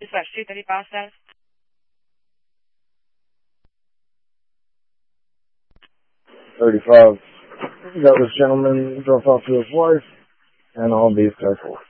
/2 30 file status. $35. Got this gentleman drop off to his wife, and I'll be careful.